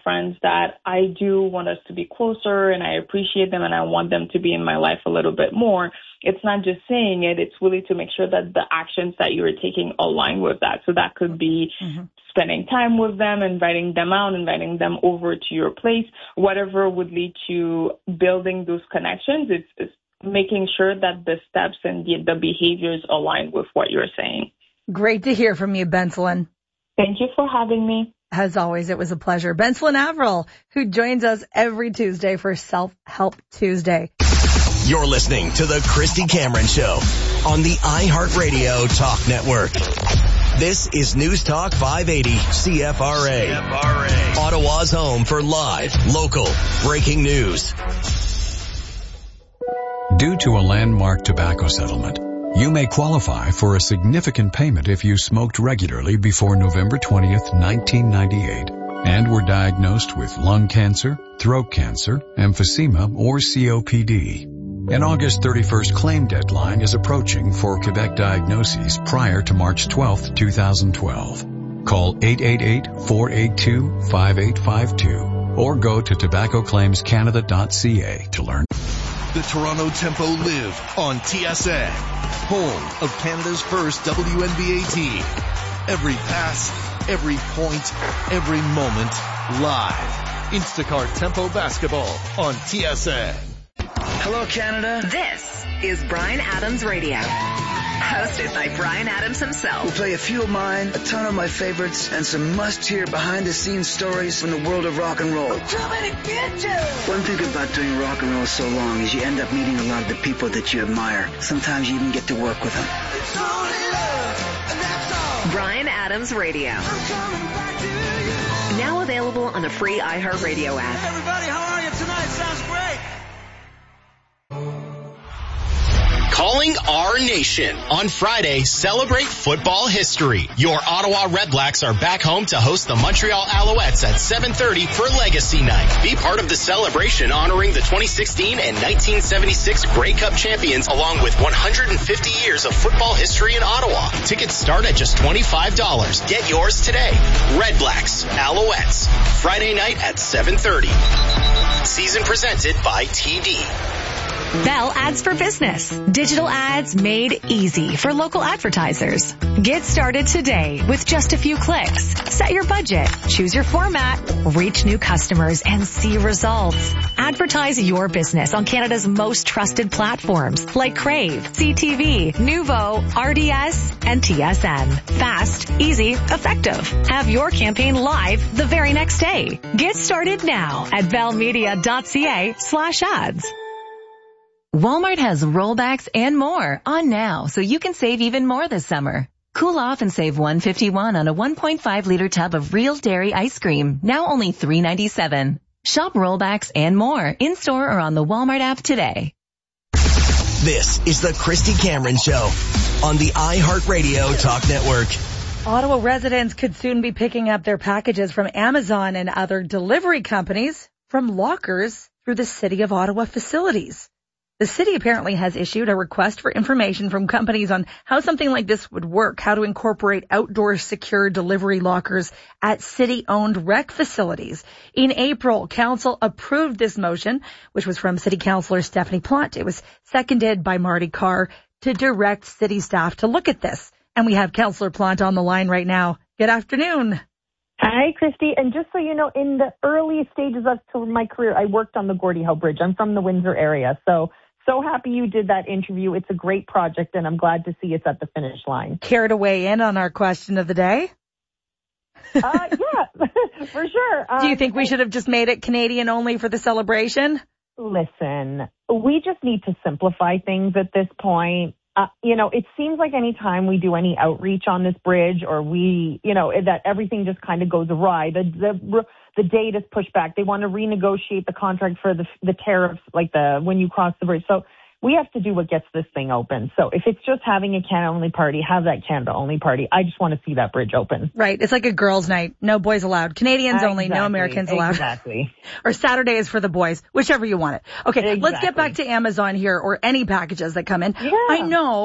friends that I do want us to be closer and I appreciate them and I want them to be in my life a little bit more. It's not just saying it, it's really to make sure that the actions that you're taking align with that. So that could be spending time with them, inviting them out, inviting them over to your place, whatever would lead to building those connections. It's making sure that the steps and the behaviors align with what you're saying. Great to hear from you, Benselin. Thank you for having me. As always, it was a pleasure. Benselin Averill, who joins us every Tuesday for Self-Help Tuesday. You're listening to The Christy Cameron Show on the iHeartRadio Talk Network. This is News Talk 580 CFRA. Ottawa's home for live, local, breaking news. Due to a landmark tobacco settlement, you may qualify for a significant payment if you smoked regularly before November 20th, 1998, and were diagnosed with lung cancer, throat cancer, emphysema, or COPD. An August 31st claim deadline is approaching for Quebec diagnoses prior to March 12th, 2012. Call 888-482-5852 or go to tobaccoclaimscanada.ca to learn. The Toronto Tempo live on TSN, home of Canada's first WNBA team. Every pass, every point, every moment, live. Instacart Tempo basketball on TSN. Hello, Canada. This is Bryan Adams Radio, hosted by Bryan Adams himself. We'll play a few of mine, a ton of my favorites, and some must-hear behind-the-scenes stories from the world of rock and roll. I'm coming to get you! One thing about doing rock and roll so long is you end up meeting a lot of the people that you admire. Sometimes you even get to work with them. It's only love, and that's all. Bryan Adams Radio. I'm coming back to you. Now available on the free iHeartRadio app. Hey, everybody, how are you tonight? Sounds great. Calling our nation. On Friday, celebrate football history. Your Ottawa Redblacks are back home to host the Montreal Alouettes at 7:30 for Legacy Night. Be part of the celebration honoring the 2016 and 1976 Grey Cup champions along with 150 years of football history in Ottawa. Tickets start at just $25. Get yours today. Redblacks, Alouettes. Friday night at 7:30. Season presented by TD. Bell Ads for Business. Digital ads made easy for local advertisers. Get started today with just a few clicks. Set your budget, choose your format, reach new customers, and see results. Advertise your business on Canada's most trusted platforms like Crave, CTV, Nuvo, RDS, and TSN. Fast, easy, effective. Have your campaign live the very next day. Get started now at bellmedia.ca/ads. Walmart has rollbacks and more on now, so you can save even more this summer. Cool off and save $151 on a 1.5-liter tub of real dairy ice cream, now only $3.97. Shop rollbacks and more in-store or on the Walmart app today. This is the Christy Cameron Show on the iHeartRadio Talk Network. Ottawa residents could soon be picking up their packages from Amazon and other delivery companies from lockers through the City of Ottawa facilities. The city apparently has issued a request for information from companies on how something like this would work, how to incorporate outdoor secure delivery lockers at city-owned rec facilities. In April, council approved this motion, which was from City Councillor Stephanie Plante. It was seconded by Marty Carr to direct city staff to look at this. And we have Councillor Plante on the line right now. Good afternoon. Hi, Christy. And just so you know, in the early stages of my career, I worked on the Gordie Howe Bridge. I'm from the Windsor area, so happy you did that interview. It's a great project, and I'm glad to see it's at the finish line. Care to weigh in on our question of the day? Yeah, for sure. Do you think we should have just made it Canadian only for the celebration? Listen, we just need to simplify things at this point. It seems like any time we do any outreach on this bridge or that everything just kind of goes awry. The date is pushed back. They want to renegotiate the contract for the tariffs, when you cross the bridge. So we have to do what gets this thing open. So if it's just having a Canada-only party, have that Canada-only party. I just want to see that bridge open. Right. It's like a girls' night. No boys allowed. Canadians only. No Americans allowed. Exactly. Or Saturday is for the boys, whichever you want it. Okay, Let's get back to Amazon here or any packages that come in. Yeah. I know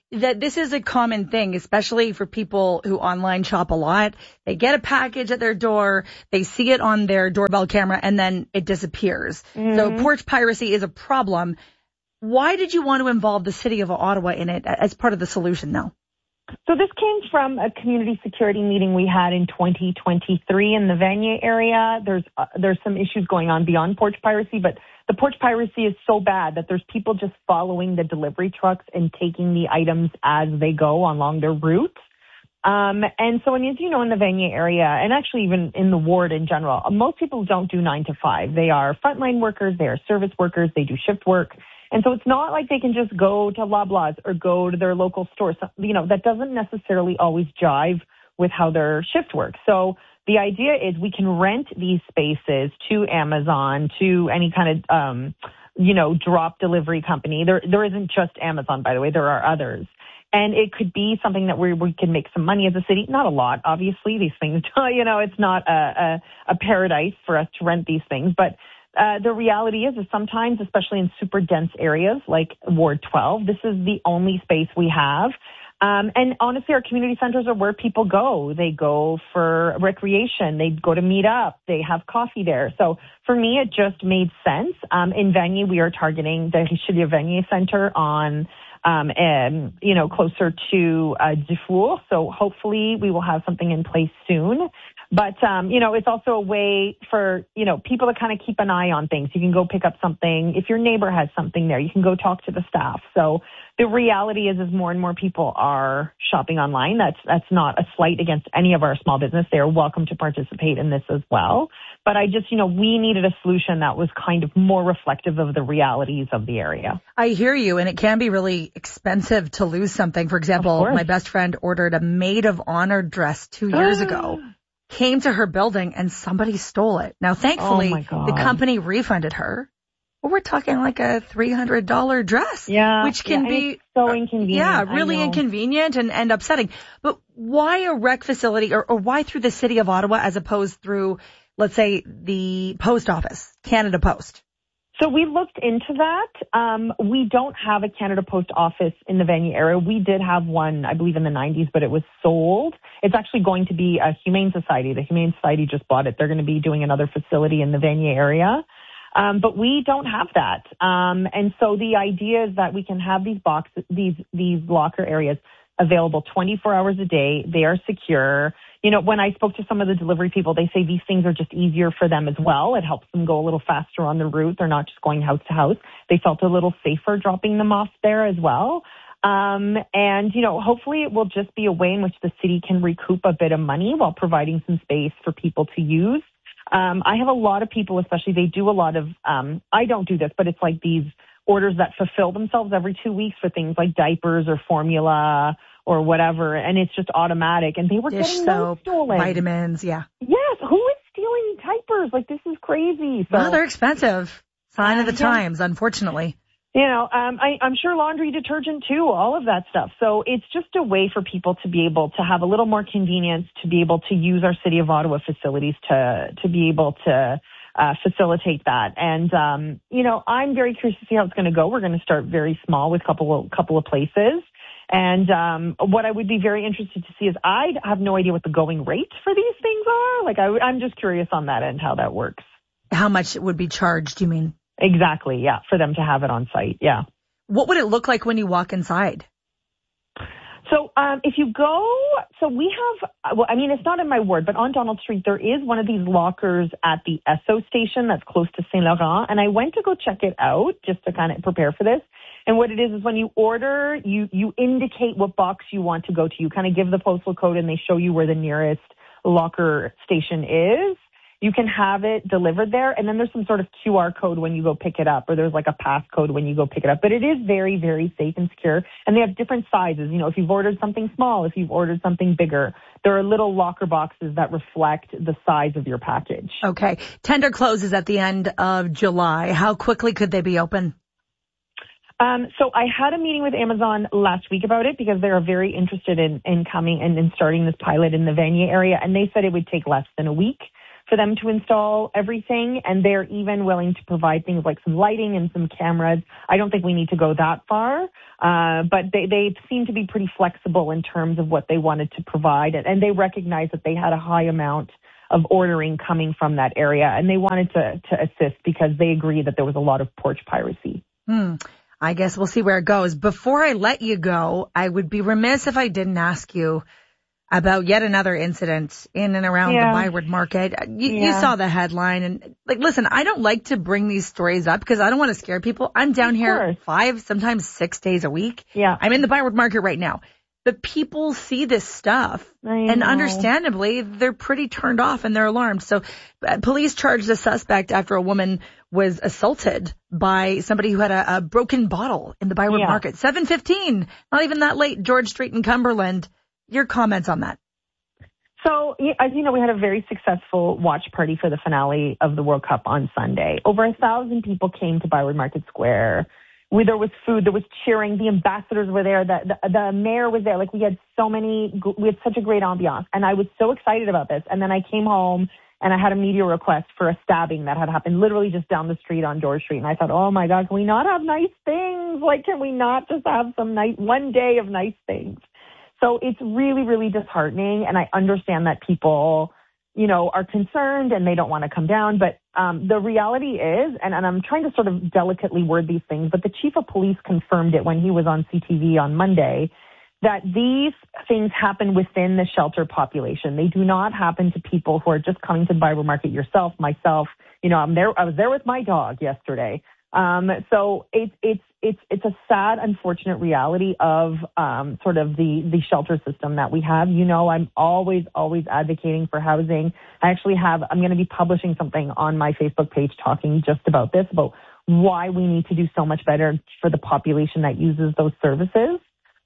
that this is a common thing, especially for people who online shop a lot. They get a package at their door, they see it on their doorbell camera, and then it disappears. Mm-hmm. So porch piracy is a problem. Why did you want to involve the City of Ottawa in it as part of the solution, though? So this came from a community security meeting we had in 2023 in the Vanier area. There's some issues going on beyond porch piracy, but the porch piracy is so bad that there's people just following the delivery trucks and taking the items as they go along their routes. And so, as you know, in the Vanier area, and actually even in the ward in general, most people don't do 9 to 5. They are frontline workers, they are service workers, they do shift work. And so it's not like they can just go to Loblaws or go to their local store. So, that doesn't necessarily always jive with how their shift works. So the idea is we can rent these spaces to Amazon, to any kind of, drop delivery company. There isn't just Amazon, by the way. There are others. And it could be something that we can make some money as a city. Not a lot, obviously. These things, it's not a paradise for us to rent these things. But the reality is sometimes, especially in super dense areas like Ward 12, this is the only space we have. And honestly, our community centers are where people go. They go for recreation. They go to meet up. They have coffee there. So for me, it just made sense. In Vanier, we are targeting the Richelieu Vanier Center on, closer to Dufour. So hopefully we will have something in place soon. But, it's also a way for, people to kind of keep an eye on things. You can go pick up something. If your neighbor has something there, you can go talk to the staff. So the reality is more and more people are shopping online. That's not a slight against any of our small business. They are welcome to participate in this as well. But I just, we needed a solution that was kind of more reflective of the realities of the area. I hear you, and it can be really expensive to lose something. For example, my best friend ordered a maid of honor dress 2 years ago. Came to her building and somebody stole it. Now, thankfully, the company refunded her. But we're talking like a $300 dress, which can be so inconvenient. Yeah, really inconvenient and upsetting. But why a rec facility or why through the City of Ottawa as opposed through, let's say, the post office, Canada Post? So we looked into that. We don't have a Canada Post office in the Vanier area. We did have one, I believe, in the 90s, but it was sold. It's actually going to be a Humane Society. The Humane Society just bought it. They're going to be doing another facility in the Vanier area. But we don't have that. And so the idea is that we can have these boxes, these locker areas available 24 hours a day. They are secure. When I spoke to some of the delivery people, they say these things are just easier for them as well. It helps them go a little faster on the route. They're not just going house to house. They felt a little safer dropping them off there as well. And hopefully it will just be a way in which the city can recoup a bit of money while providing some space for people to use. I have a lot of people, especially they do a lot of, I don't do this, but it's like these orders that fulfill themselves every 2 weeks for things like diapers or formula or whatever, and it's just automatic. And they were getting those stolen. Vitamins, yeah. Yes, who is stealing diapers? Like, this is crazy. So, well, they're expensive. Sign of the times, unfortunately. I'm sure laundry detergent too, all of that stuff. So it's just a way for people to be able to have a little more convenience, to be able to use our City of Ottawa facilities to be able to facilitate that. And, I'm very curious to see how it's going to go. We're going to start very small with a couple of places. And what I would be very interested to see is I have no idea what the going rates for these things are. Like, I'm just curious on that end, how that works. How much it would be charged, you mean? Exactly, yeah, for them to have it on site, yeah. What would it look like when you walk inside? So if you go, so we have, it's not in my ward, but on Donald Street, there is one of these lockers at the Esso station that's close to Saint Laurent. And I went to go check it out just to kind of prepare for this. And what it is when you order, you indicate what box you want to go to. You kind of give the postal code and they show you where the nearest locker station is. You can have it delivered there, and then there's some sort of QR code when you go pick it up, or there's like a pass code when you go pick it up. But it is very, very safe and secure, and they have different sizes. If you've ordered something small, if you've ordered something bigger, there are little locker boxes that reflect the size of your package. Okay. Tender closes at the end of July. How quickly could they be open? So I had a meeting with Amazon last week about it because they are very interested in coming and in starting this pilot in the Vanier area, and they said it would take less than a week for them to install everything, and they're even willing to provide things like some lighting and some cameras. I don't think we need to go that far, but they seem to be pretty flexible in terms of what they wanted to provide, and they recognize that they had a high amount of ordering coming from that area, and they wanted to assist because they agree that there was a lot of porch piracy. I guess we'll see where it goes. Before I let you go, I would be remiss if I didn't ask you about yet another incident in and around the Byward Market. You saw the headline, and listen, I don't like to bring these stories up because I don't want to scare people. I'm down here 5, sometimes 6 days a week. Yeah. I'm in the Byward Market right now. But people see this stuff, and understandably, they're pretty turned off and they're alarmed. So police charged a suspect after a woman was assaulted by somebody who had a broken bottle in the Byward Market. 7:15, not even that late, George Street in Cumberland. Your comments on that? So, as you know, we had a very successful watch party for the finale of the World Cup on Sunday. Over 1,000 people came to Byward Market Square. There was food, there was cheering, the ambassadors were there, the mayor was there. We had such a great ambiance, and I was so excited about this. And then I came home and I had a media request for a stabbing that had happened literally just down the street on George Street. And I thought, oh my God, can we not have nice things? Can we not just have one day of nice things? So it's really, really disheartening, and I understand that people, are concerned and they don't want to come down. But the reality is, and I'm trying to sort of delicately word these things, but the chief of police confirmed it when he was on CTV on Monday, that these things happen within the shelter population. They do not happen to people who are just coming to the Byward Market, myself. I was there with my dog yesterday. So it's a sad, unfortunate reality of sort of the shelter system that we have. I'm always advocating for housing. I'm going to be publishing something on my Facebook page talking just about this, about why we need to do so much better for the population that uses those services.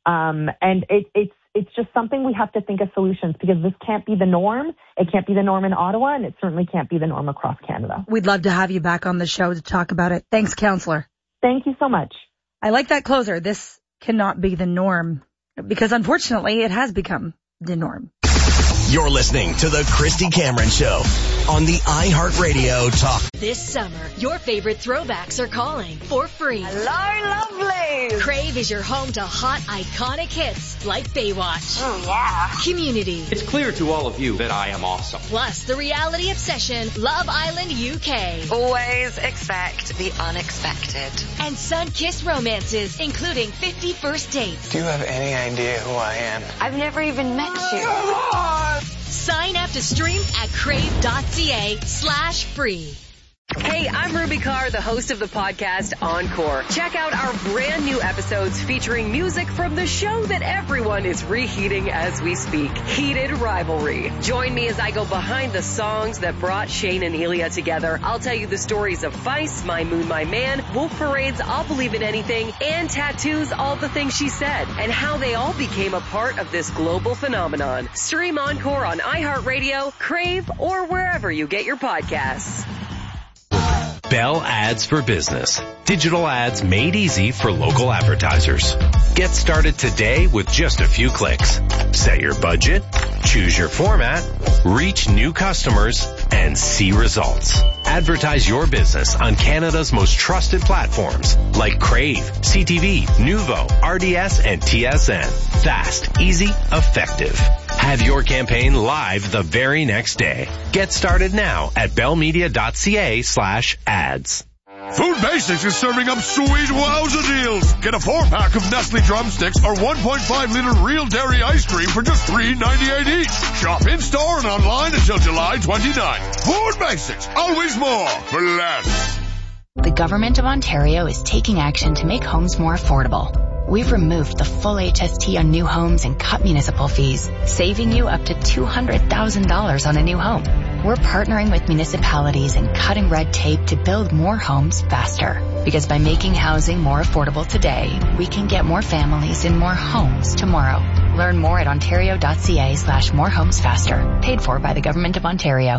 And it's just something we have to think of solutions, because this can't be the norm. It can't be the norm in Ottawa, and it certainly can't be the norm across Canada. We'd love to have you back on the show to talk about it. Thanks, Councillor. Thank you so much. I like that closer. This cannot be the norm, because unfortunately it has become the norm. You're listening to the Christy Cameron Show on the iHeartRadio Talk. This summer, your favorite throwbacks are calling for free. Hello, lovely. Crave is your home to hot, iconic hits like Baywatch. Oh, yeah. Community. It's clear to all of you that I am awesome. Plus, the reality obsession, Love Island UK. Always expect the unexpected. And sun-kissed romances, including 50 First Dates. Do you have any idea who I am? I've never even met you. Come on! Sign up to stream at crave.ca/free. Hey, I'm Ruby Carr, the host of the podcast Encore. Check out our brand new episodes featuring music from the show that everyone is reheating as we speak, Heated Rivalry. Join me as I go behind the songs that brought Shane and Elia together. I'll tell you the stories of Vice, My Moon, My Man, Wolf Parade's I'll Believe in Anything, and Tattoo's All the Things She Said, and how they all became a part of this global phenomenon. Stream Encore on iHeartRadio, Crave, or wherever you get your podcasts. Bell Ads for Business. Digital ads made easy for local advertisers. Get started today with just a few clicks. Set your budget, choose your format, reach new customers, and see results. Advertise your business on Canada's most trusted platforms like Crave, CTV, Nuvo, RDS, and TSN. Fast, easy, effective. Have your campaign live the very next day. Get started now at bellmedia.ca/ads. Food Basics is serving up sweet wowza deals. Get a 4-pack of Nestle drumsticks or 1.5-liter real dairy ice cream for just $3.98 each. Shop in-store and online until July 29th. Food Basics, always more for less. The Government of Ontario is taking action to make homes more affordable. We've removed the full HST on new homes and cut municipal fees, saving you up to $200,000 on a new home. We're partnering with municipalities and cutting red tape to build more homes faster. Because by making housing more affordable today, we can get more families in more homes tomorrow. Learn more at ontario.ca/morehomesfaster. Paid for by the Government of Ontario.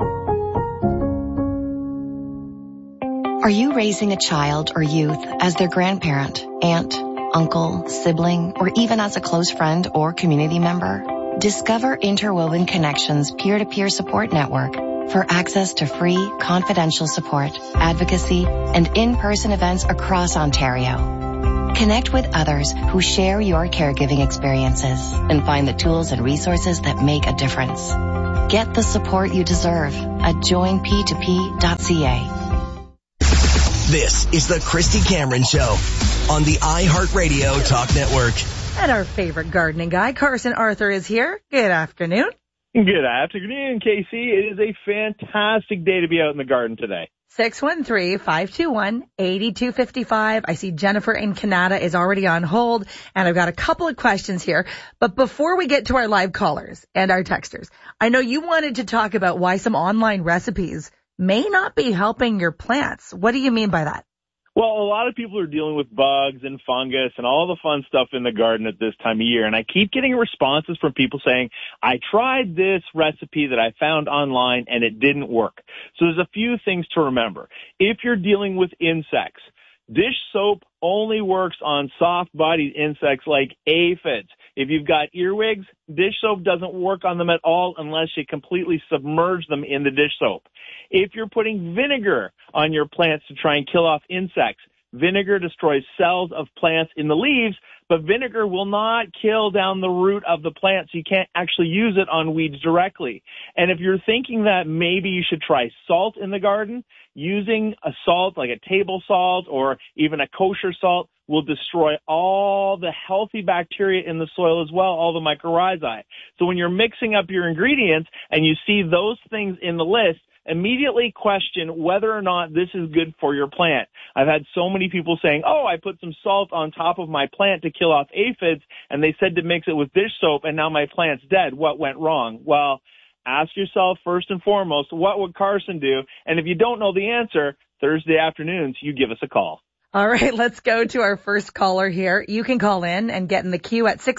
Are you raising a child or youth as their grandparent, aunt, uncle, sibling, or even as a close friend or community member? Discover Interwoven Connections peer-to-peer support network. for access to free, confidential support, advocacy, and in-person events across Ontario. Connect with others who share your caregiving experiences and find the tools and resources that make a difference. Get the support you deserve at joinp2p.ca. This is the Christy Cameron Show on the iHeartRadio Talk Network. And our favorite gardening guy, Carson Arthur, is here. Good afternoon. Good afternoon, Casey. It is a fantastic day to be out in the garden today. 613-521-8255. I see Jennifer in Canada is already on hold, and I've got a couple of questions here. But before we get to our live callers and our texters, I know you wanted to talk about why some online recipes may not be helping your plants. What do you mean by that? Well, a lot of people are dealing with bugs and fungus and all the fun stuff in the garden at this time of year. And I keep getting responses from people saying, I tried this recipe that I found online and it didn't work. So there's a few things to remember. If you're dealing with insects, dish soap only works on soft-bodied insects like aphids. If you've got earwigs, dish soap doesn't work on them at all unless you completely submerge them in the dish soap. If you're putting vinegar on your plants to try and kill off insects, vinegar destroys cells of plants in the leaves, but vinegar will not kill down the root of the plant, so you can't actually use it on weeds directly. And if you're thinking that maybe you should try salt in the garden, using a salt like a table salt or even a kosher salt will destroy all the healthy bacteria in the soil as well, all the mycorrhizae. So when you're mixing up your ingredients and you see those things in the list, immediately question whether or not this is good for your plant. I've had so many people saying, oh, I put some salt on top of my plant to kill off aphids, and they said to mix it with dish soap, and now my plant's dead. What went wrong? Well, ask yourself first and foremost, what would Carson do? And if you don't know the answer, Thursday afternoons, you give us a call. All right, let's go to our first caller here. You can call in and get in the queue at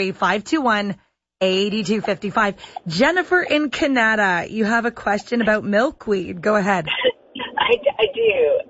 613-521-8255. Jennifer in Canada, you have a question about milkweed. Go ahead. I do.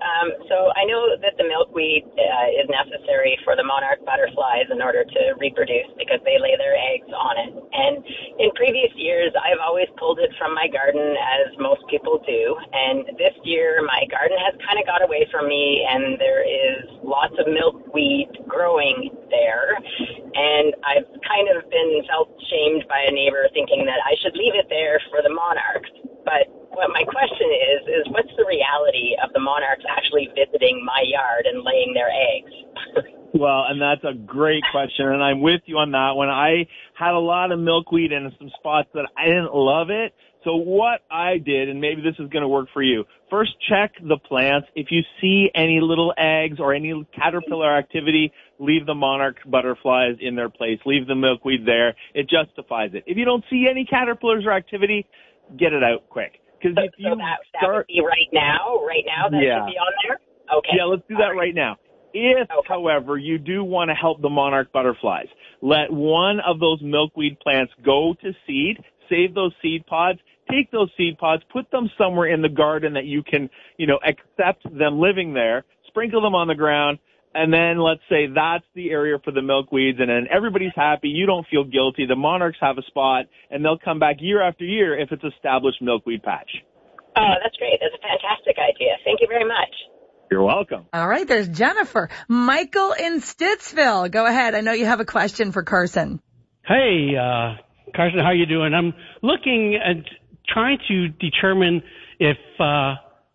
So I know that the milkweed is necessary for the monarch butterflies in order to reproduce because they lay their eggs on it. And in previous years, I've always pulled it from my garden, as most people do. And this year, my garden has kind of got away from me, and there is lots of milkweed growing there. And I've kind of been felt shamed by a neighbor thinking that I should leave it there for the monarchs. But what my question is what's the reality of the monarchs actually visiting my yard and laying their eggs? Well, and that's a great question, and I'm with you on that one. I had a lot of milkweed in some spots that I didn't love it. So what I did, and maybe this is going to work for you, first check the plants. If you see any little eggs or any caterpillar activity, leave the monarch butterflies in their place. Leave the milkweed there. It justifies it. If you don't see any caterpillars or activity, get it out quick. Because if you that would be right now that should be on there? Okay. Yeah, let's do that right now. If, however, you do want to help the monarch butterflies, let one of those milkweed plants go to seed, save those seed pods, take those seed pods, put them somewhere in the garden that you can, accept them living there, sprinkle them on the ground, and then let's say that's the area for the milkweeds, and then everybody's happy. You don't feel guilty. The monarchs have a spot, and they'll come back year after year if it's established milkweed patch. Oh, that's great. That's a fantastic idea. Thank you very much. You're welcome. All right, there's Jennifer. Michael in Stittsville. Go ahead. I know you have a question for Carson. Hey, Carson, how you doing? I'm looking at trying to determine if a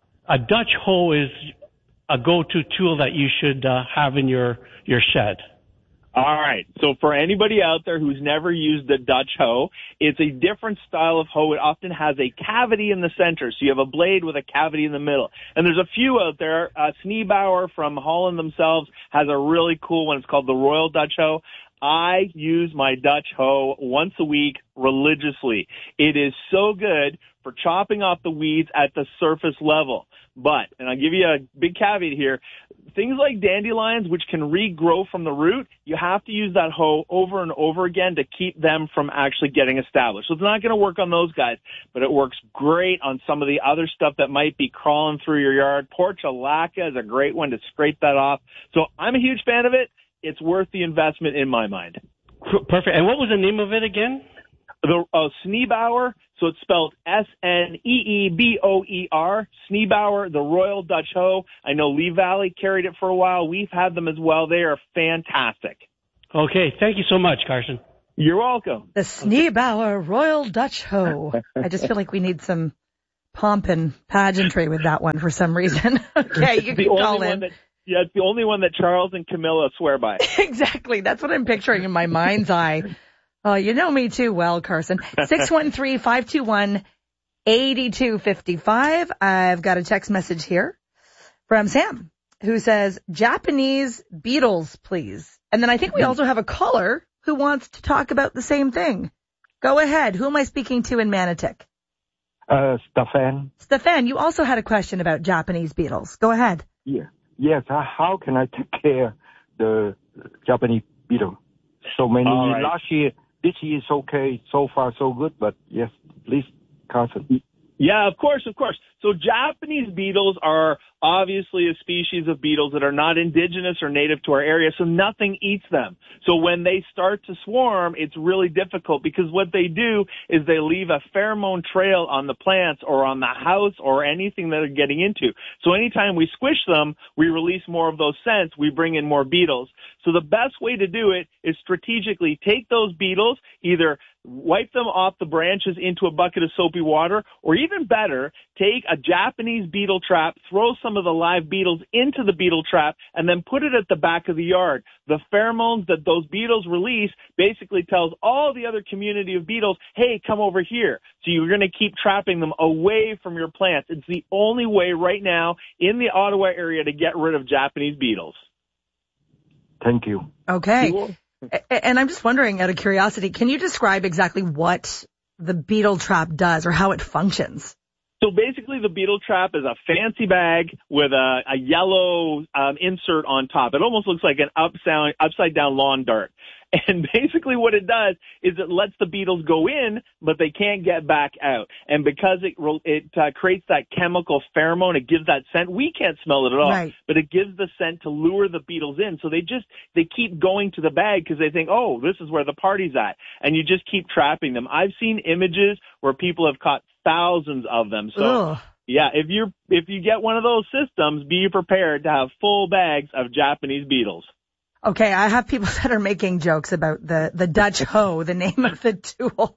Dutch hoe is a go-to tool that you should have in your shed. All right. So for anybody out there who's never used the Dutch hoe, it's a different style of hoe. It often has a cavity in the center. So you have a blade with a cavity in the middle. And there's a few out there. Sneebauer from Holland themselves has a really cool one. It's called the Royal Dutch hoe. I use my Dutch hoe once a week religiously. It is so good for chopping off the weeds at the surface level. But, and I'll give you a big caveat here, things like dandelions, which can regrow from the root, you have to use that hoe over and over again to keep them from actually getting established. So it's not going to work on those guys, but it works great on some of the other stuff that might be crawling through your yard. Portulaca is a great one to scrape that off. So I'm a huge fan of it. It's worth the investment in my mind. Perfect. And what was the name of it again? The Sneebauer, So it's spelled Sneeboer, Sneeboer, the Royal Dutch Hoe. I know Lee Valley carried it for a while. We've had them as well. They are fantastic. Okay, thank you so much, Carson. You're welcome. The Sneeboer Royal Dutch Hoe. I just feel like we need some pomp and pageantry with that one for some reason. Okay, you can call in. It's the only one that Charles and Camilla swear by. Exactly. That's what I'm picturing in my mind's eye. Oh, you know me too well, Carson. 613-521-8255. I've got a text message here from Sam who says, Japanese beetles, please. And then I think we also have a caller who wants to talk about the same thing. Go ahead. Who am I speaking to in Manotick? Stefan. Stefan, you also had a question about Japanese beetles. Go ahead. Yeah. Yes. How can I take care the Japanese beetle? So many last year. This year is okay. So far, so good. But yes, please, Carson. Yeah, of course. So Japanese beetles are obviously a species of beetles that are not indigenous or native to our area, so nothing eats them. So when they start to swarm, it's really difficult because what they do is they leave a pheromone trail on the plants or on the house or anything that they're getting into. So anytime we squish them, we release more of those scents, we bring in more beetles. So the best way to do it is strategically take those beetles, either wipe them off the branches into a bucket of soapy water, or even better, take a Japanese beetle trap, throw some of the live beetles into the beetle trap, and then put it at the back of the yard. The pheromones that those beetles release basically tells all the other community of beetles, hey, come over here. So you're going to keep trapping them away from your plants. It's the only way right now in the Ottawa area to get rid of Japanese beetles. Thank you. Okay. Cool. And I'm just wondering, out of curiosity, can you describe exactly what the beetle trap does or how it functions? So basically the beetle trap is a fancy bag with a yellow insert on top. It almost looks like an upside down lawn dart. And basically what it does is it lets the beetles go in, but they can't get back out. And because it creates that chemical pheromone, it gives that scent. We can't smell it at all, right, but it gives the scent to lure the beetles in. So they keep going to the bag because they think, oh, this is where the party's at. And you just keep trapping them. I've seen images where people have caught thousands of them. So ugh. Yeah, if you get one of those systems, be prepared to have full bags of Japanese beetles. Okay, I have people that are making jokes about the Dutch hoe, the name of the tool.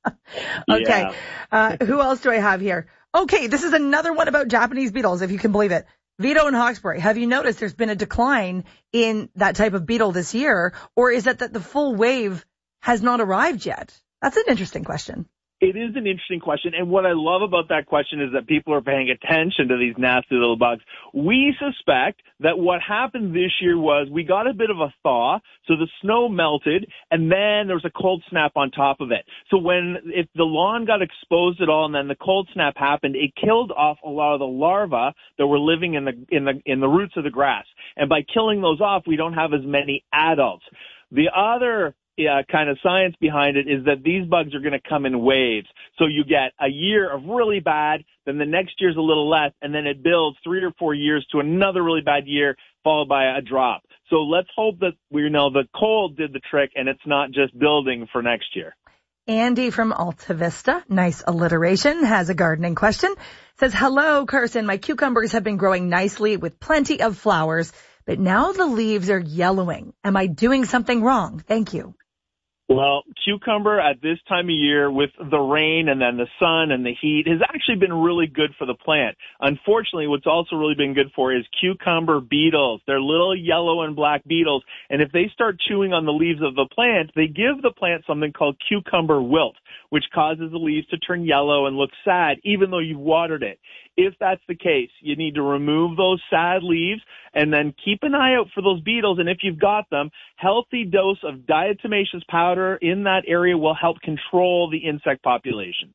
Okay, yeah. Who else do I have here? Okay, this is another one about Japanese beetles, if you can believe it. Vito in Hawkesbury, have you noticed there's been a decline in that type of beetle this year, or is it that the full wave has not arrived yet? That's an interesting question. It is an interesting question, and what I love about that question is that people are paying attention to these nasty little bugs. We suspect that what happened this year was we got a bit of a thaw, so the snow melted, and then there was a cold snap on top of it. So if the lawn got exposed at all, and then the cold snap happened, it killed off a lot of the larvae that were living in the roots of the grass. And by killing those off, we don't have as many adults. The other kind of science behind it is that these bugs are going to come in waves. So you get a year of really bad, then the next year's a little less, and then it builds 3 or 4 years to another really bad year, followed by a drop. So let's hope that the cold did the trick and it's not just building for next year. Andy from Alta Vista, nice alliteration, has a gardening question. Says, hello, Carson. My cucumbers have been growing nicely with plenty of flowers, but now the leaves are yellowing. Am I doing something wrong? Thank you. Well, cucumber at this time of year with the rain and then the sun and the heat has actually been really good for the plant. Unfortunately, what's also really been good for is cucumber beetles. They're little yellow and black beetles, and if they start chewing on the leaves of the plant, they give the plant something called cucumber wilt, which causes the leaves to turn yellow and look sad, even though you've watered it. If that's the case, you need to remove those sad leaves and then keep an eye out for those beetles. And if you've got them, healthy dose of diatomaceous powder in that area will help control the insect population.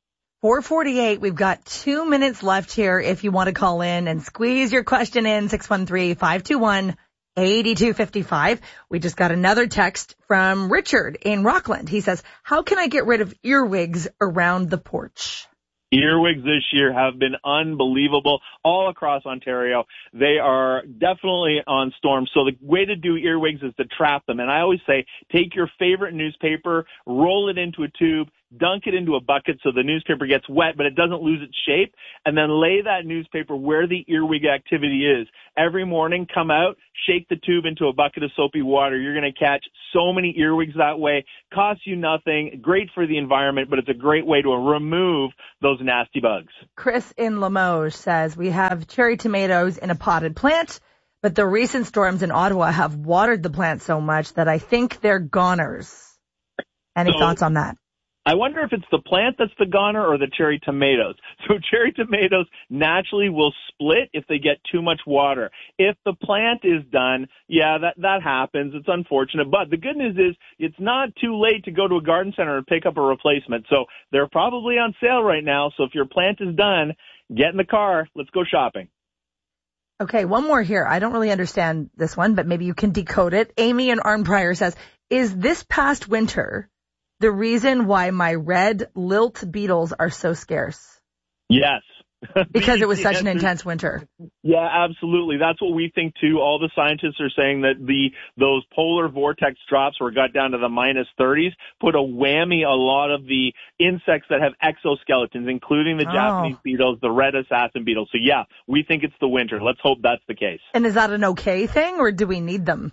4:48. We've got 2 minutes left here if you want to call in and squeeze your question in. 613-521-8255. We just got another text from Richard in Rockland. He says, how can I get rid of earwigs around the porch? Earwigs this year have been unbelievable all across Ontario. They are definitely on storm. So the way to do earwigs is to trap them. And I always say, take your favorite newspaper, roll it into a tube, dunk it into a bucket so the newspaper gets wet, but it doesn't lose its shape, and then lay that newspaper where the earwig activity is. Every morning, come out, shake the tube into a bucket of soapy water. You're going to catch so many earwigs that way. Costs you nothing. Great for the environment, but it's a great way to remove those nasty bugs. Chris in Limoges says, we have cherry tomatoes in a potted plant, but the recent storms in Ottawa have watered the plant so much that I think they're goners. Any thoughts on that? I wonder if it's the plant that's the goner or the cherry tomatoes. So cherry tomatoes naturally will split if they get too much water. If the plant is done, yeah, that happens. It's unfortunate. But the good news is it's not too late to go to a garden center and pick up a replacement. So they're probably on sale right now. So if your plant is done, get in the car. Let's go shopping. Okay, one more here. I don't really understand this one, but maybe you can decode it. Amy in Arnprior says, is this past winter the reason why my red lilt beetles are so scarce? Yes. Because it was such an intense winter. Yeah, absolutely. That's what we think too. All the scientists are saying that those polar vortex drops where it got down to the minus 30s put a whammy a lot of the insects that have exoskeletons, including the Japanese beetles, the red assassin beetles. So yeah, we think it's the winter. Let's hope that's the case. And is that an okay thing, or do we need them?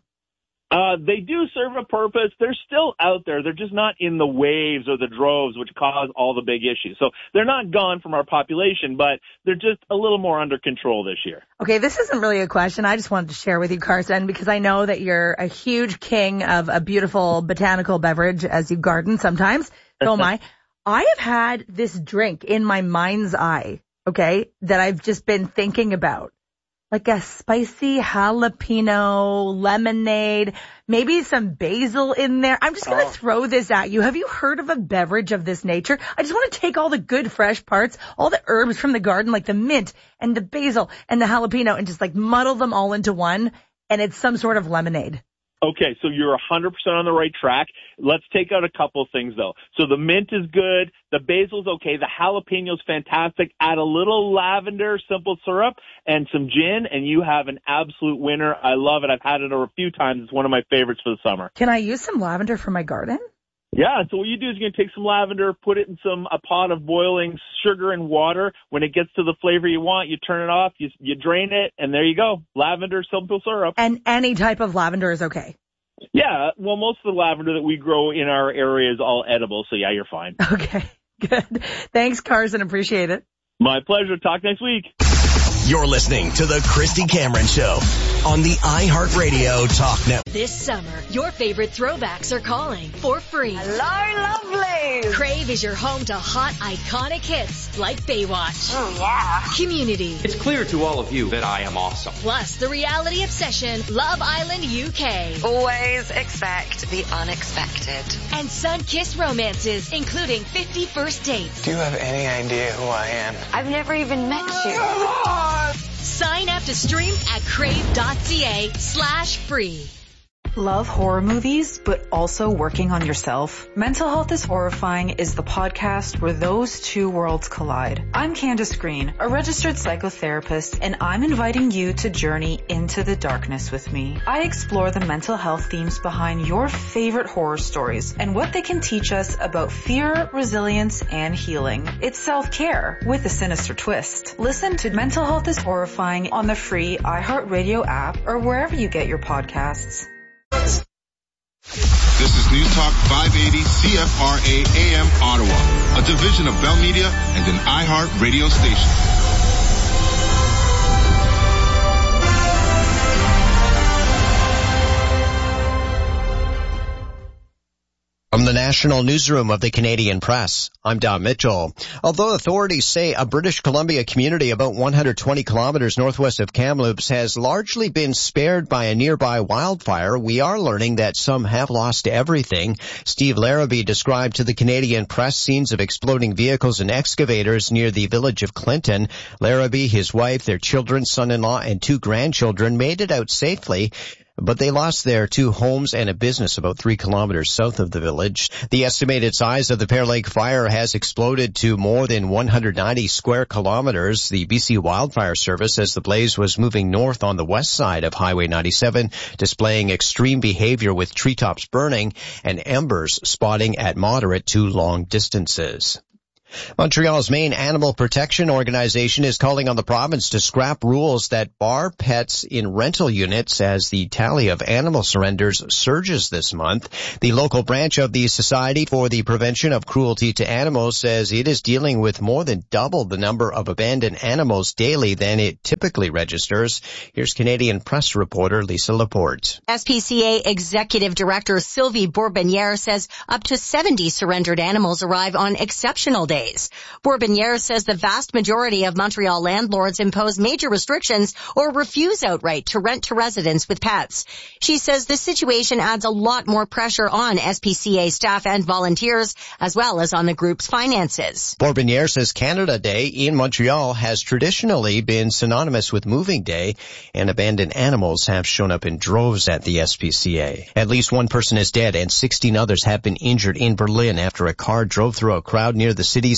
They do serve a purpose. They're still out there. They're just not in the waves or the droves, which cause all the big issues. So they're not gone from our population, but they're just a little more under control this year. Okay, this isn't really a question. I just wanted to share with you, Carson, because I know that you're a huge king of a beautiful botanical beverage as you garden sometimes. So am I. I have had this drink in my mind's eye, okay, that I've just been thinking about. Like a spicy jalapeno lemonade, maybe some basil in there. I'm just going to throw this at you. Have you heard of a beverage of this nature? I just want to take all the good fresh parts, all the herbs from the garden, like the mint and the basil and the jalapeno, and just like muddle them all into one. And it's some sort of lemonade. Okay, so you're 100% on the right track. Let's take out a couple of things, though. So the mint is good. The basil's okay. The jalapeno's fantastic. Add a little lavender simple syrup and some gin, and you have an absolute winner. I love it. I've had it over a few times. It's one of my favorites for the summer. Can I use some lavender for my garden? Yeah, so what you do is you're going to take some lavender, put it in a pot of boiling sugar and water. When it gets to the flavor you want, you turn it off, you drain it, and there you go. Lavender simple syrup. And any type of lavender is okay? Yeah, well, most of the lavender that we grow in our area is all edible, so yeah, you're fine. Okay, good. Thanks, Carson. Appreciate it. My pleasure. Talk next week. You're listening to The Christy Cameron Show on the iHeartRadio Talk Network. This summer, your favorite throwbacks are calling for free. Hello, lovelies. Crave is your home to hot, iconic hits like Baywatch. Oh, yeah. Community. It's clear to all of you that I am awesome. Plus, the reality obsession, Love Island UK. Always expect the unexpected. And sun-kissed romances, including 50 First Dates. Do you have any idea who I am? I've never even met you. Sign up to stream at crave.ca/free. Love horror movies, but also working on yourself? Mental Health is Horrifying is the podcast where those two worlds collide. I'm Candace Green, a registered psychotherapist, and I'm inviting you to journey into the darkness with me. I explore the mental health themes behind your favorite horror stories and what they can teach us about fear, resilience, and healing. It's self-care with a sinister twist. Listen to Mental Health is Horrifying on the free iHeartRadio app or wherever you get your podcasts. This is News Talk 580 CFRA AM Ottawa, a division of Bell Media and an iHeart radio station. From the National Newsroom of the Canadian Press, I'm Don Mitchell. Although authorities say a British Columbia community about 120 kilometers northwest of Kamloops has largely been spared by a nearby wildfire, we are learning that some have lost everything. Steve Larrabee described to the Canadian Press scenes of exploding vehicles and excavators near the village of Clinton. Larrabee, his wife, their children, son-in-law, and 2 grandchildren made it out safely. but they lost their 2 homes and a business about 3 kilometers south of the village. The estimated size of the Pear Lake fire has exploded to more than 190 square kilometers. The BC Wildfire Service says the blaze was moving north on the west side of Highway 97, displaying extreme behavior with treetops burning and embers spotting at moderate to long distances. Montreal's main animal protection organization is calling on the province to scrap rules that bar pets in rental units as the tally of animal surrenders surges this month. The local branch of the Society for the Prevention of Cruelty to Animals says it is dealing with more than double the number of abandoned animals daily than it typically registers. Here's Canadian Press reporter Lisa Laporte. SPCA Executive Director Sylvie Bourbonniere says up to 70 surrendered animals arrive on exceptional days. Bourbonniere says the vast majority of Montreal landlords impose major restrictions or refuse outright to rent to residents with pets. She says the situation adds a lot more pressure on SPCA staff and volunteers, as well as on the group's finances. Bourbonniere says Canada Day in Montreal has traditionally been synonymous with moving day, and abandoned animals have shown up in droves at the SPCA. At least 1 person is dead and 16 others have been injured in Berlin after a car drove through a crowd near the city's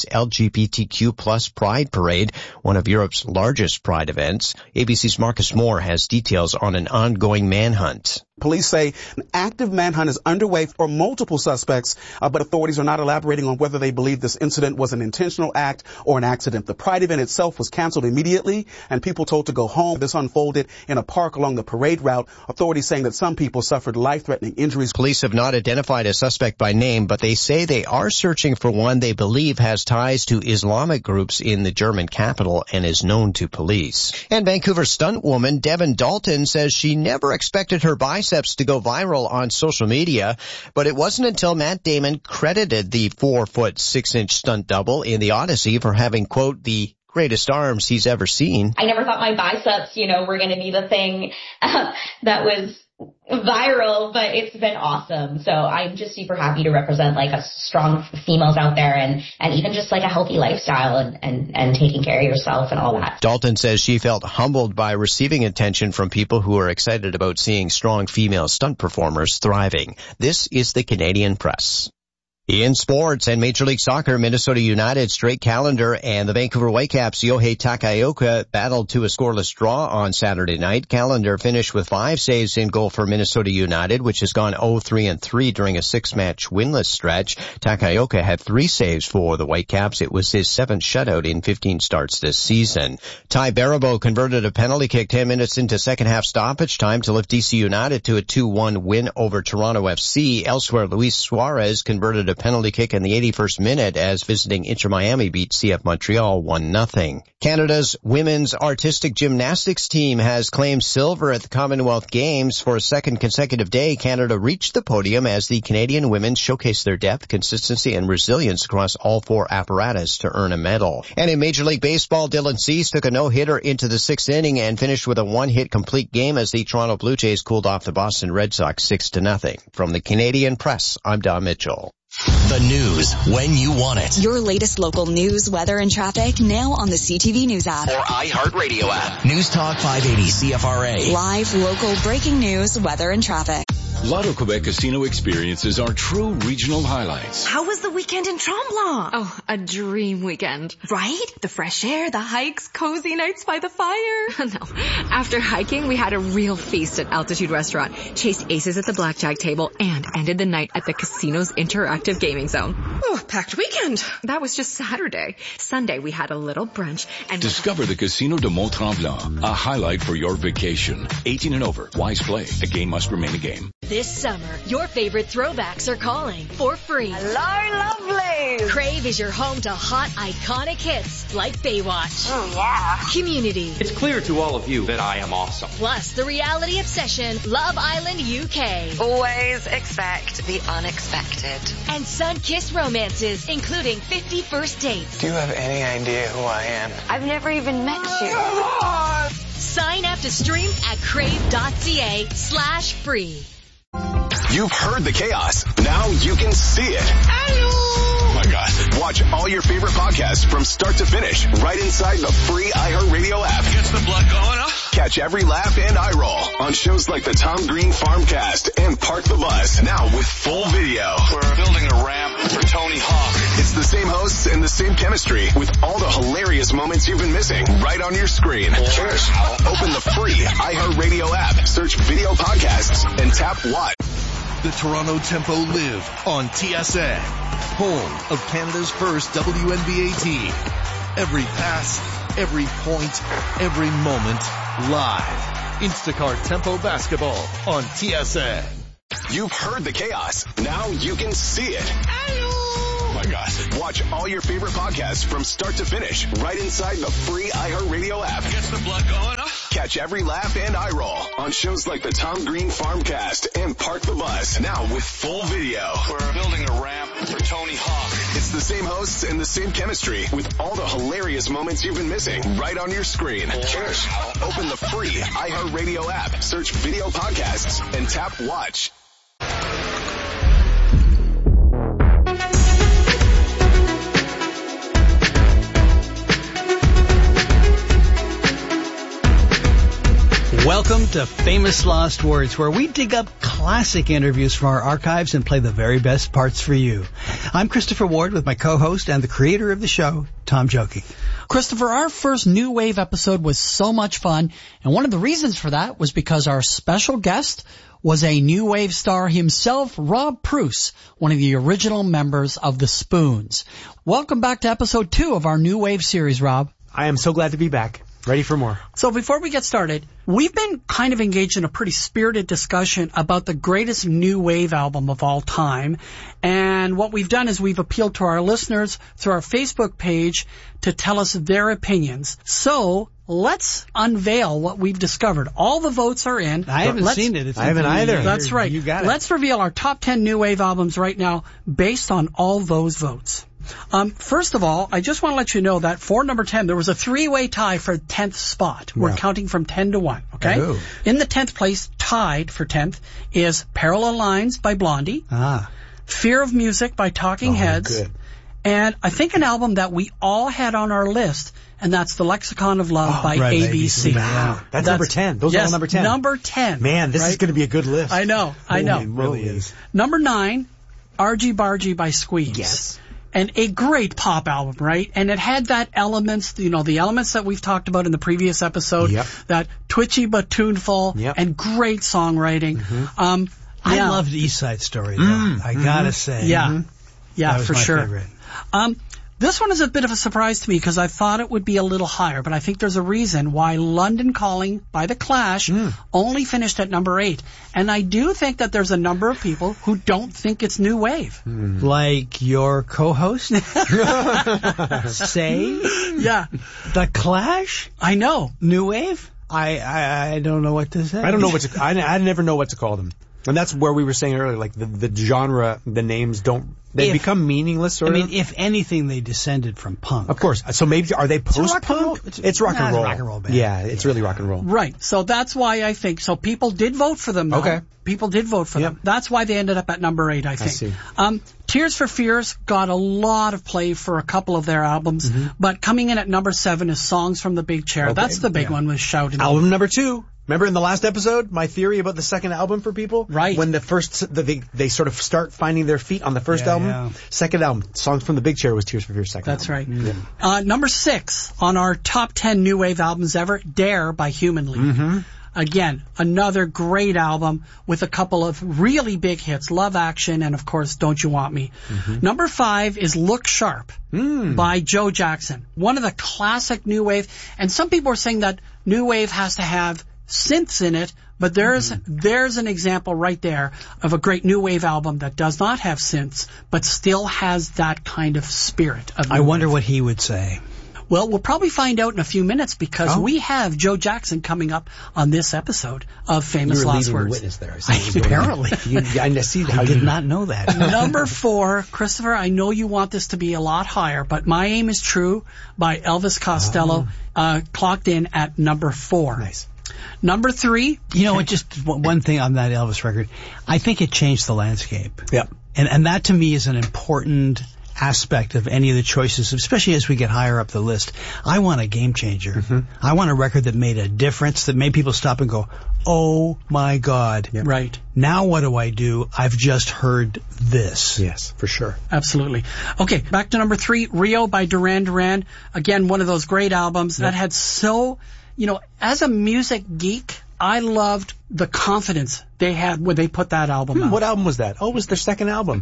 LGBTQ plus Pride Parade, one of Europe's largest Pride events. ABC's Marcus Moore has details on an ongoing manhunt. Police say an active manhunt is underway for multiple suspects, but authorities are not elaborating on whether they believe this incident was an intentional act or an accident. The Pride event itself was canceled immediately, and people told to go home. This unfolded in a park along the parade route. Authorities saying that some people suffered life-threatening injuries. Police have not identified a suspect by name, but they say they are searching for one they believe has ties to Islamic groups in the German capital and is known to police. And Vancouver stunt woman Devin Dalton says she never expected her biceps to go viral on social media, but it wasn't until Matt Damon credited the 4'6" stunt double in the Odyssey for having, quote, the greatest arms he's ever seen. I never thought my biceps, were going to be the thing that was viral, but it's been awesome. So I'm just super happy to represent like a strong females out there and even just like a healthy lifestyle and taking care of yourself and all that. Dalton says she felt humbled by receiving attention from people who are excited about seeing strong female stunt performers thriving. This is the Canadian Press. In sports and Major League Soccer, Minnesota United straight calendar and the Vancouver Whitecaps' Yohei Takaoka battled to a scoreless draw on Saturday night. Calendar finished with 5 saves in goal for Minnesota United, which has gone 0-3-3 during a 6-match winless stretch. Takaoka had 3 saves for the Whitecaps. It was his 7th shutout in 15 starts this season. Ty Baribeau converted a penalty kick 10 minutes into second-half stoppage time to lift DC United to a 2-1 win over Toronto FC. Elsewhere, Luis Suarez converted a penalty kick in the 81st minute as visiting Inter Miami beat CF Montreal 1-0. Canada's women's artistic gymnastics team has claimed silver at the Commonwealth Games for a second consecutive day. Canada reached the podium as the Canadian women showcased their depth, consistency, and resilience across all 4 apparatus to earn a medal. And in Major League Baseball, Dylan Cease took a no-hitter into the 6th inning and finished with a 1-hit complete game as the Toronto Blue Jays cooled off the Boston Red Sox 6-0. From the Canadian Press, I'm Don Mitchell. The news when you want it. Your latest local news, weather, and traffic now on the CTV News app. Or iHeartRadio app. News Talk 580 CFRA. Live, local, breaking news, weather, and traffic. Lotto Quebec Casino experiences are true regional highlights. How was the weekend in Tremblant? Oh, a dream weekend. Right? The fresh air, the hikes, cozy nights by the fire. No. After hiking, we had a real feast at Altitude Restaurant, chased aces at the blackjack table, and ended the night at the casino's interactive gaming zone. Oh, packed weekend. That was just Saturday. Sunday, we had a little brunch and... Discover the Casino de Mont-Tremblant, a highlight for your vacation. 18 and over. Wise play. A game must remain a game. This summer, your favorite throwbacks are calling for free. Hello, lovelies! Crave is your home to hot, iconic hits like Baywatch. Oh, yeah. Community. It's clear to all of you that I am awesome. Plus, the reality obsession, Love Island UK. Always expect the unexpected. And sun-kissed romances, including 50 First Dates. Do you have any idea who I am? I've never even met you. Sign up to stream at crave.ca/free. You've heard the chaos. Now you can see it. Hello! Oh my God. Watch all your favorite podcasts from start to finish right inside the free iHeartRadio app. Gets the blood going, huh? Catch Catch every laugh and eye roll on shows like the Tom Green Farmcast and Park the Bus, now with full video. We're building a ramp for Tony Hawk. It's the same hosts and the same chemistry with all the hilarious moments you've been missing right on your screen. Cheers. Open the free iHeartRadio app, search video podcasts, and tap watch. The Toronto Tempo live on TSN, home of Canada's first WNBA team. Every pass, every point, every moment, live. Instacart Tempo Basketball on TSN. You've heard the chaos. Now you can see it. Oh my gosh. Watch all your favorite podcasts from start to finish right inside the free iHeartRadio app. Gets the blood going. Catch every laugh and eye roll on shows like the Tom Green Farmcast and Park the Bus, now with full video. We're building a ramp for Tony Hawk. It's the same hosts and the same chemistry with all the hilarious moments you've been missing right on your screen. Cheers. Open the free iHeartRadio app, search video podcasts, and tap watch. Welcome to Famous Lost Words, where we dig up classic interviews from our archives and play the very best parts for you. I'm Christopher Ward with my co-host and the creator of the show, Tom Joking. Christopher, our first New Wave episode was so much fun, and one of the reasons for that was because our special guest was a New Wave star himself, Rob Pruce, one of the original members of the Spoons. Welcome back to episode 2 of our New Wave series, Rob. I am so glad to be back. Ready for more. So before we get started, we've been kind of engaged in a pretty spirited discussion about the greatest New Wave album of all time. And what we've done is we've appealed to our listeners through our Facebook page to tell us their opinions. So let's unveil what we've discovered. All the votes are in. I haven't seen it. I haven't either. That's right. You got it. Let's reveal our top 10 New Wave albums right now based on all those votes. First of all, I just want to let you know that for number 10, there was a 3-way tie for 10th spot. We're counting from 10 to 1, okay? Oh. In the 10th place, tied for 10th, is Parallel Lines by Blondie, Fear of Music by Talking Heads, good. And I think an album that we all had on our list, and that's The Lexicon of Love by ABC. Wow. That's number 10. Those are all number 10. Number 10. Man, this is going to be a good list. I know. It really is. Number 9, Argy Bargy by Squeeze. Yes. And a great pop album, right? And it had that elements, the elements that we've talked about in the previous episode, that twitchy but tuneful, and great songwriting. I loved East Side Story, though, I gotta say. Yeah, that was for my sure. favorite. This one is a bit of a surprise to me because I thought it would be a little higher, but I think there's a reason why London Calling by The Clash only finished at number 8. And I do think that there's a number of people who don't think it's New Wave. Like your co-host? Say? Yeah. The Clash? I know. New Wave? I don't know what to say. I don't know what to, I never know what to call them. And that's where we were saying earlier, like the genre, the names don't, they become meaningless sort of. I mean, if anything, they descended from punk. Of course. So maybe, are they post-punk? It's rock and roll. It's rock and roll band. Yeah, it's really rock and roll. Right. So that's why I think, so people did vote for them, though. Okay. People did vote for them. That's why they ended up at number 8, I think. I see. Tears for Fears got a lot of play for a couple of their albums, but coming in at number 7 is Songs from the Big Chair. Okay. That's the big one with Shouting. Album number 2. Remember in the last episode, my theory about the second album for people? Right. When the first, they sort of start finding their feet on the first album. Yeah. Second album, Songs from the Big Chair was Tears for Fears' second That's album. right. Yeah. Number 6 on our top 10 New Wave albums ever, Dare by Human League. Again, another great album with a couple of really big hits, Love Action and, of course, Don't You Want Me. Number 5 is Look Sharp by Joe Jackson. One of the classic New Wave. And some people are saying that New Wave has to have synths in it, but there's an example right there of a great New Wave album that does not have synths, but still has that kind of spirit of New I wonder Wave. what he would say. Well, we'll probably find out in a few minutes because we have Joe Jackson coming up on this episode of Famous Last Words. The witness there. Apparently. I see how I did not know that. Number 4, Christopher, I know you want this to be a lot higher, but My Aim is True by Elvis Costello clocked in at number 4. Nice. Number 3. You know what, just one thing on that Elvis record. I think it changed the landscape. Yep. And that to me is an important aspect of any of the choices, especially as we get higher up the list. I want a game changer. Mm-hmm. I want a record that made a difference, that made people stop and go, oh my God. Yep. Right. Now what do? I've just heard this. Yes, for sure. Absolutely. Okay, back to number 3, Rio by Duran Duran. Again, one of those great albums that had so, as a music geek, I loved the confidence they had when they put that album out. What album was that? Oh, it was their second album.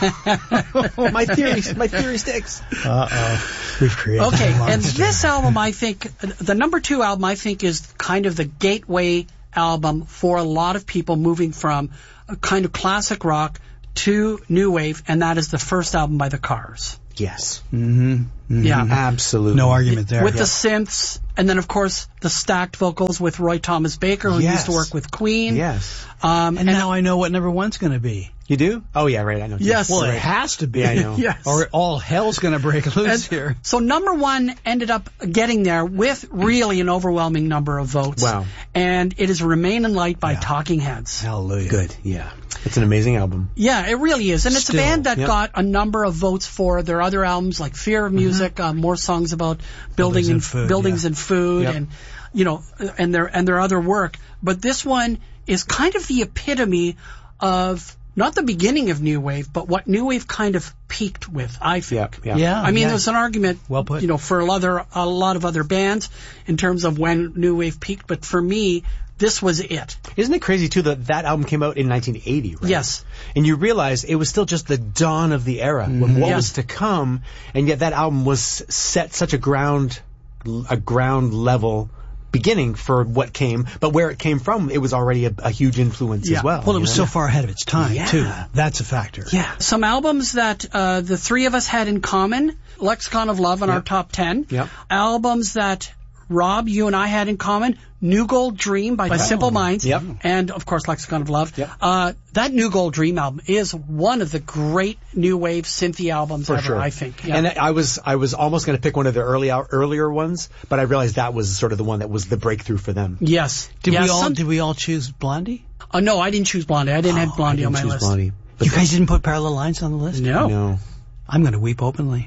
My theory sticks. We've created Okay, and this album, I think, the number 2 album, I think, is kind of the gateway album for a lot of people moving from a kind of classic rock to new wave, and that is the first album by The Cars. Yes. Mm-hmm. Mm-hmm. Yeah. Absolutely. No argument there. With the synths, and then, of course, the stacked vocals with Roy Thomas Baker, who used to work with Queen. Yes. And now I know what number 1's going to be. You do? Oh, yeah, right. I know. Yes. Well, it has to be. I know. Yes. Or all hell's going to break loose here. So number 1 ended up getting there with really an overwhelming number of votes. Wow. And it is Remain in Light by Talking Heads. Hallelujah. Good. Yeah. It's an amazing album. Yeah, it really is. And it's a band that got a number of votes for their other albums like Fear of Music, more songs about buildings and food Yep. and and their other work. But this one is kind of the epitome of not the beginning of new wave, but what new wave kind of peaked with, I think. Yeah. I mean, there's an argument, well put. For a lot of other bands in terms of when new wave peaked, but for me, this was it. Isn't it crazy, too, that album came out in 1980, right? Yes. And you realize it was still just the dawn of the era, with what was to come, and yet that album was set such a ground level beginning for what came, but where it came from, it was already a huge influence as well. Well, it was so far ahead of its time, too. That's a factor. Yeah. Some albums that the three of us had in common, Lexicon of Love in our top 10. Yep. Albums that, Rob, you and I had in common, New Gold Dream by Simple Minds, Yep. and, of course, Lexicon of Love. Yep. That New Gold Dream album is one of the great new wave synthy albums ever, I think. Yeah. And I was almost going to pick one of their earlier ones, but I realized that was sort of the one that was the breakthrough for them. Yes. Did we all choose Blondie? No, I didn't choose Blondie. I didn't have Blondie on my list. Blondie, you guys didn't put Parallel Lines on the list? No. I'm going to weep openly.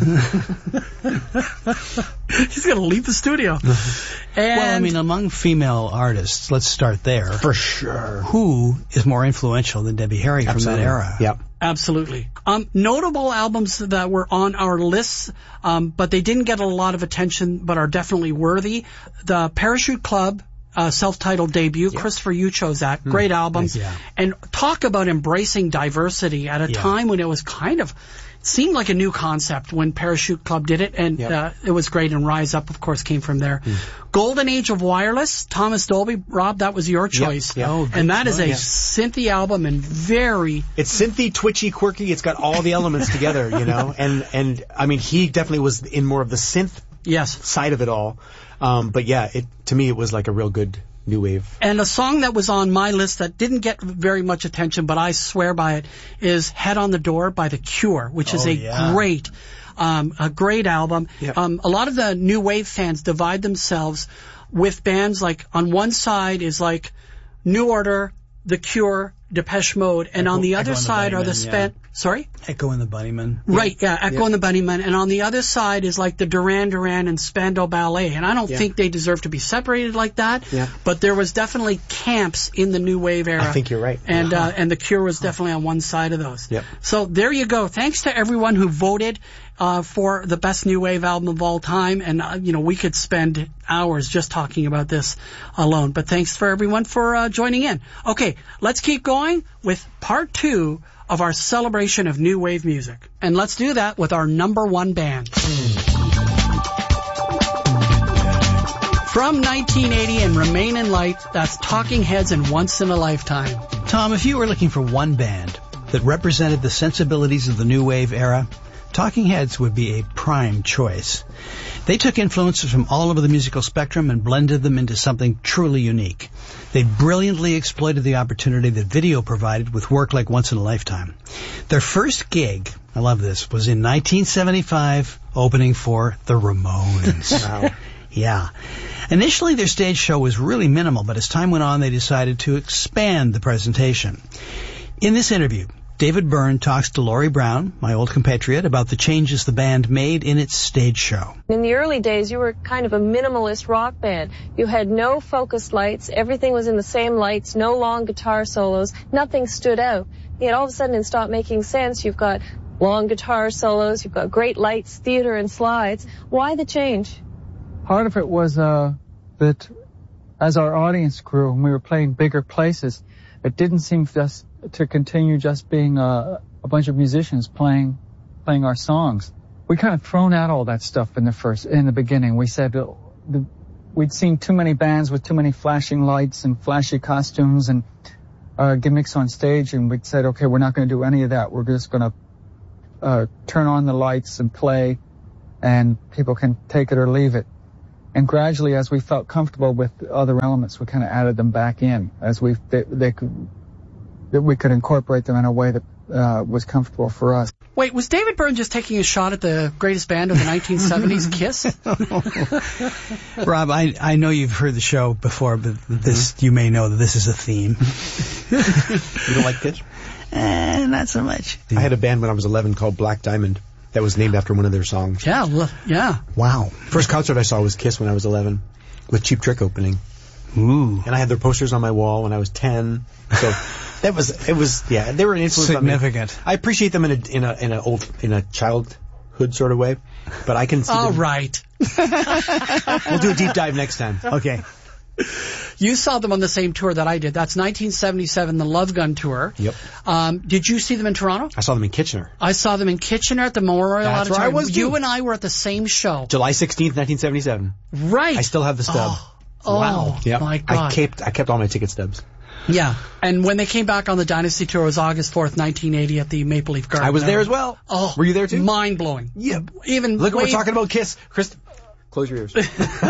He's going to leave the studio. Well, I mean, among female artists, let's start there. For sure. Who is more influential than Debbie Harry from that era? Yep. Absolutely. Notable albums that were on our lists, but they didn't get a lot of attention, but are definitely worthy. The Parachute Club, self-titled debut. Yep. Christopher, you chose that. Great album. Yeah. And talk about embracing diversity at a time when it was kind of seemed like a new concept when Parachute Club did it, and it was great. And Rise Up, of course, came from there. Golden Age of Wireless, Thomas Dolby. Rob, that was your choice. Yep. Oh, and that is a synthy album and very... It's synthy, twitchy, quirky. It's got all the elements together, And I mean, he definitely was in more of the synth side of it all. But yeah, to me, it was like a real good new wave. And a song that was on my list that didn't get very much attention, but I swear by it, is Head on the Door by The Cure, which is a great album. Yep. A lot of the new wave fans divide themselves with bands like, on one side is like New Order, The Cure, Depeche Mode, and on the other side are the Sorry? Echo and the Bunnymen. Right, Echo and the Bunnymen. And on the other side is like the Duran Duran and Spandau Ballet. And I don't think they deserve to be separated like that. Yeah. But there was definitely camps in the new wave era. I think you're right. And and the Cure was definitely on one side of those. Yep. So there you go. Thanks to everyone who voted for the best new wave album of all time. And we could spend hours just talking about this alone. But thanks for everyone for joining in. Okay, let's keep going with part 2 of our celebration of new wave music. And let's do that with our number 1 band. From 1980 and Remain in Light, that's Talking Heads and Once in a Lifetime. Tom, if you were looking for one band that represented the sensibilities of the new wave era, Talking Heads would be a prime choice. They took influences from all over the musical spectrum and blended them into something truly unique. They brilliantly exploited the opportunity that video provided with work like Once in a Lifetime. Their first gig, I love this, was in 1975, opening for the Ramones. Wow. Yeah. Initially, their stage show was really minimal, but as time went on, they decided to expand the presentation. In this interview, David Byrne talks to Laurie Brown, my old compatriot, about the changes the band made in its stage show. In the early days, you were kind of a minimalist rock band. You had no focused lights. Everything was in the same lights, no long guitar solos. Nothing stood out. Yet all of a sudden it stopped making sense. You've got long guitar solos. You've got great lights, theater, and slides. Why the change? Part of it was that as our audience grew and we were playing bigger places, it didn't seem just to continue just being a bunch of musicians playing our songs. We kind of thrown out all that stuff in the beginning. We said we'd seen too many bands with too many flashing lights and flashy costumes and gimmicks on stage, and we'd said, okay, we're not going to do any of that. We're just going to turn on the lights and play, and people can take it or leave it. And gradually, as we felt comfortable with other elements, we kind of added them back in as we could incorporate them in a way that was comfortable for us. Wait, was David Byrne just taking a shot at the greatest band of the 1970s, Kiss? Rob, I know you've heard the show before, but you may know that this is a theme. You don't like Kiss? Not so much. I had a band when I was 11 called Black Diamond that was named after one of their songs. Yeah. Wow. First concert I saw was Kiss when I was 11, with Cheap Trick opening. Ooh. And I had their posters on my wall when I was 10. So they were an influence significant. on me. I appreciate them in a childhood sort of way, but I can see All them. right. We'll do a deep dive next time. Okay. You saw them on the same tour that I did. That's 1977, the Love Gun Tour. Yep. Did you see them in Toronto? I saw them in Kitchener. I saw them in Kitchener at the Memorial That's Auditorium. where I was, too. You and I were at the same show. July 16th, 1977. Right. I still have the stub. Wow. Yep. My God. I kept all my ticket stubs. Yeah. And when they came back on the Dynasty Tour, it was August 4th, 1980 at the Maple Leaf Garden. I was there as well. Oh. Were you there too? Mind-blowing. Yeah. Look, we're talking about Kiss. Chris, close your ears.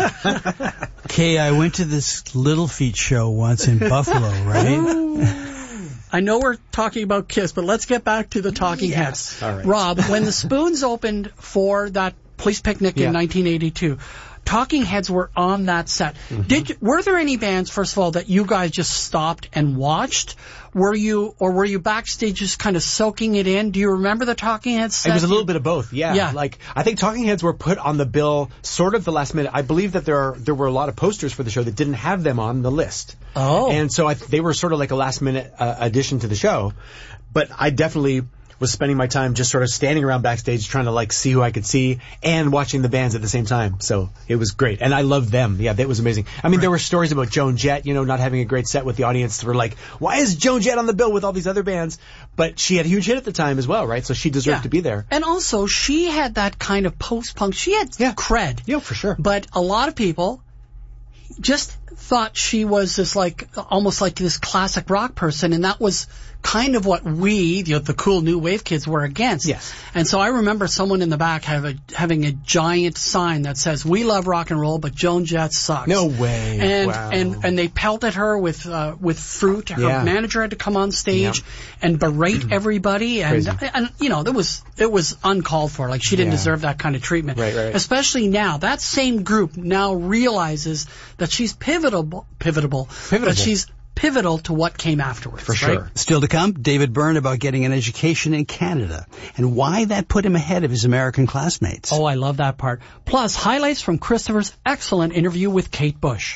Okay, I went to this Little Feat show once in Buffalo, right? I know we're talking about Kiss, but let's get back to the Talking Heads. All right. Rob, when the Spoons opened for that Police Picnic in 1982, Talking Heads were on that set. Mm-hmm. Were there any bands, first of all, that you guys just stopped and watched? Were you backstage just kind of soaking it in? Do you remember the Talking Heads set? It was a little bit of both, yeah. Like, I think Talking Heads were put on the bill sort of the last minute. I believe that there were a lot of posters for the show that didn't have them on the list. Oh. And so they were sort of like a last minute addition to the show. But I definitely was spending my time just sort of standing around backstage trying to like see who I could see and watching the bands at the same time. So it was great. And I loved them. Yeah, that was amazing. I mean, there were stories about Joan Jett, not having a great set with the audience. They were like, why is Joan Jett on the bill with all these other bands? But she had a huge hit at the time as well, right? So she deserved to be there. And also, she had that kind of post-punk. She had cred. Yeah, for sure. But a lot of people just thought she was this almost like this classic rock person, and that was kind of what we, the cool new wave kids, were against. Yes. And so I remember someone in the back having a giant sign that says, "We love rock and roll, but Joan Jett sucks." No way. And wow. and they pelted her with fruit. Her manager had to come on stage and berate everybody, and it was uncalled for. Like, she didn't deserve that kind of treatment. Right. Especially now, that same group now realizes that she's pivotal. That she's pivotal to what came afterwards. For sure. Right? Still to come, David Byrne about getting an education in Canada and why that put him ahead of his American classmates. Oh, I love that part. Plus, highlights from Christopher's excellent interview with Kate Bush.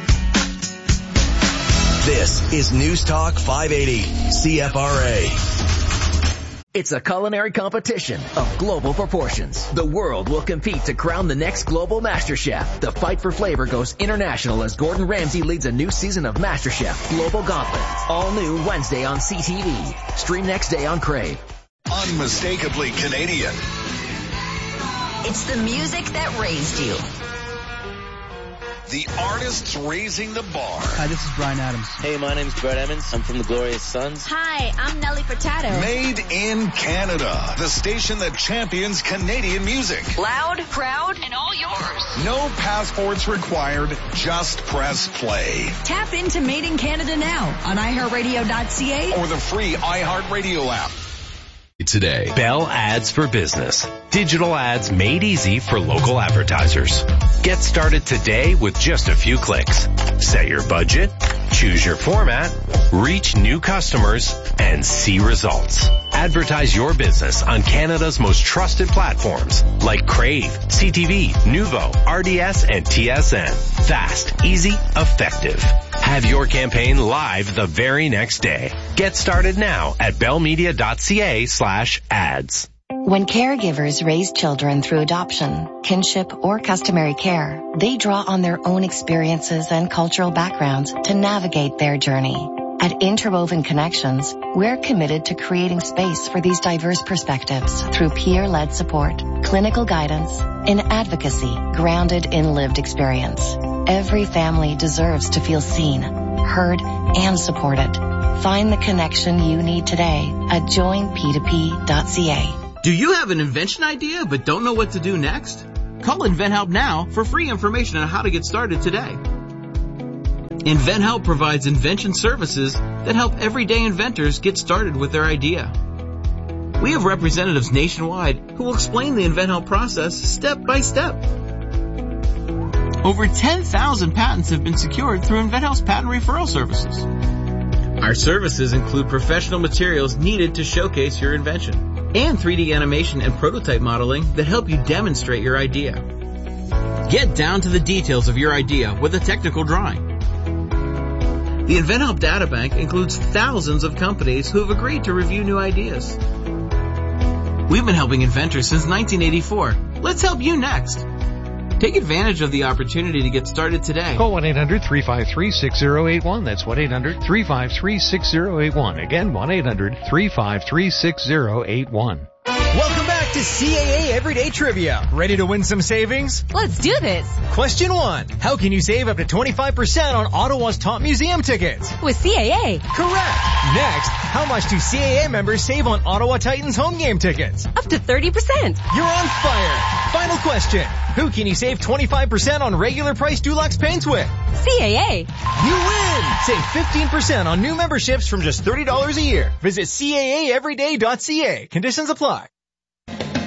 This is News Talk 580, CFRA. It's a culinary competition of global proportions. The world will compete to crown the next global MasterChef. The fight for flavor goes international as Gordon Ramsay leads a new season of MasterChef Global Gauntlet. All new Wednesday on CTV. Stream next day on Crave. Unmistakably Canadian. It's the music that raised you. The artists raising the bar. Hi, this is Bryan Adams. Hey, my name's Brett Emmons. I'm from the Glorious Sons. Hi, I'm Nelly Furtado. Made in Canada. The station that champions Canadian music. Loud, proud, and all yours. No passports required. Just press play. Tap into Made in Canada now on iHeartRadio.ca or the free iHeartRadio app. Today, Bell Ads for Business. Digital ads made easy for local advertisers. Get started today with just a few clicks. Set your budget, Choose your format, reach new customers, and see results. Advertise your business on Canada's most trusted platforms like Crave, CTV, Nuvo, RDS, and TSN. Fast, easy, effective. Have your campaign live the very next day. Get started now at bellmedia.ca/ads. When caregivers raise children through adoption, kinship, or customary care, they draw on their own experiences and cultural backgrounds to navigate their journey. At Interwoven Connections, we're committed to creating space for these diverse perspectives through peer-led support, clinical guidance, and advocacy grounded in lived experience. Every family deserves to feel seen, heard, and supported. Find the connection you need today at joinp2p.ca. Do you have an invention idea but don't know what to do next? Call InventHelp now for free information on how to get started today. InventHelp provides invention services that help everyday inventors get started with their idea. We have representatives nationwide who will explain the InventHelp process step by step. Over 10,000 patents have been secured through InventHelp's patent referral services. Our services include professional materials needed to showcase your invention and 3D animation and prototype modeling that help you demonstrate your idea. Get down to the details of your idea with a technical drawing. The InventHelp Databank includes thousands of companies who have agreed to review new ideas. We've been helping inventors since 1984. Let's help you next. Take advantage of the opportunity to get started today. Call 1-800-353-6081. That's 1-800-353-6081. Again, 1-800-353-6081. Welcome back to CAA Everyday Trivia. Ready to win some savings? Let's do this. Question 1. How can you save up to 25% on Ottawa's top museum tickets? With CAA. Correct. Next, how much do CAA members save on Ottawa Titans home game tickets? Up to 30%. You're on fire. Final question. Who can you save 25% on regular price Dulux paints with? CAA. You win! Save 15% on new memberships from just $30 a year. Visit CAAeveryday.ca. Conditions apply.